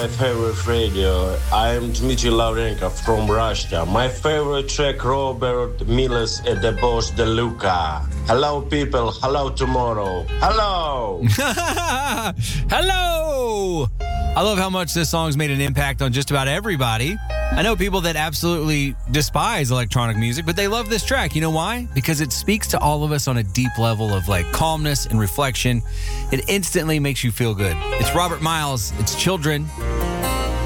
my favorite radio. I am Dmitry Laurenko from Russia. My favorite track, Robert Miles et the Boss de Luca. Hello, people. Hello, tomorrow. Hello. Hello. I love how much this song's made an impact on just about everybody. I know people that absolutely despise electronic music, but they love this track. You know why? Because it speaks to all of us on a deep level of like calmness and reflection. It instantly makes you feel good. It's Robert Miles. It's Children.